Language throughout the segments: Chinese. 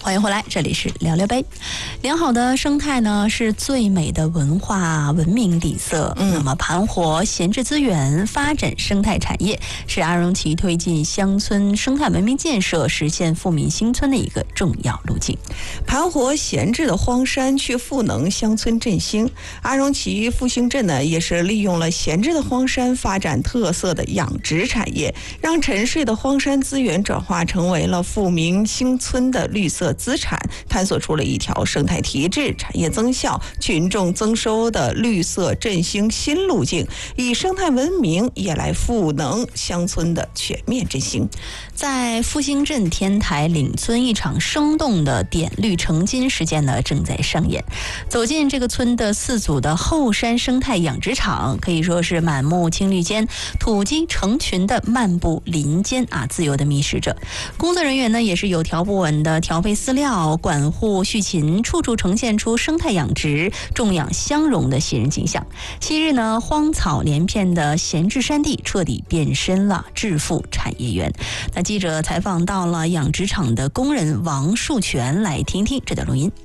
欢迎回来，这里是聊聊呗。良好的生态呢，是最美的文化文明底色。那么盘活闲置资源，发展生态产业，是阿荣旗推进乡村生态文明建设、实现富民兴村的一个重要路径。 盘活闲置的荒山，去赋能乡村振兴。阿荣旗复兴镇呢，也是利用了闲置的荒山，发展特色的养殖产业，让沉睡的荒山资源转化成为了富民兴村的绿色资产，探索出了一条生态提质、产业增效、群众增收的绿色振兴新路径，以生态文明也来赋能乡村的全面振兴。 在复兴镇天台岭村，一场生动的点绿成金事件呢正在上演。走进这个村的4组的后山生态养殖场，可以说是满目青绿间，土鸡成群的漫步林间自由的觅食着。工作人员呢也是有条不紊的调配饲料、管护畜禽，处处呈现出生态养殖、种养相融的喜人景象。昔日呢荒草连片的闲置山地，彻底变身了致富产业园。那记者采访到了养殖场的工人王树全，来听听这段录音。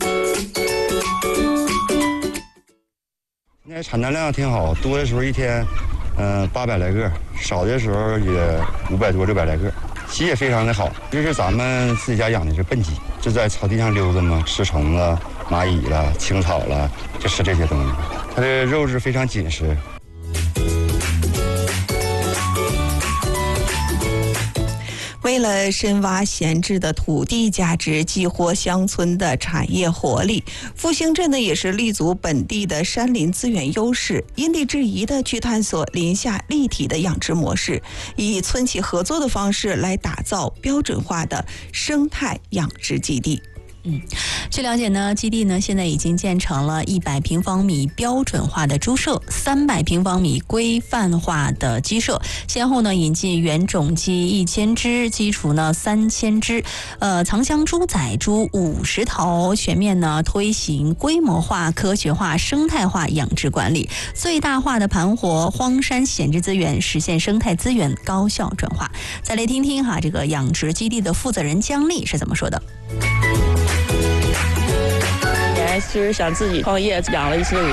现在产蛋量挺好，多的时候一天800来个，少的时候也500多600来个，鸡也非常的好。这是咱们自己家养的是笨鸡，就在草地上溜达嘛，吃虫子、蚂蚁了、青草了，就吃这些东西。它的肉质非常紧实。 为了深挖闲置的土地价值，激活乡村的产业活力，复兴镇呢也是立足本地的山林资源优势，因地制宜的去探索林下立体的养殖模式，以村企合作的方式来打造标准化的生态养殖基地。 据了解呢，基地呢现在已经建成了100平方米标准化的猪舍，300平方米规范化的鸡舍，先后呢引进原种鸡1000只，鸡雏呢3000只，藏箱猪仔猪50头，全面呢推行规模化、科学化、生态化养殖管理，最大化的盘活荒山闲置资源，实现生态资源高效转化。再来听听这个养殖基地的负责人姜丽是怎么说的。 就是想自己创业，养了一些鱼。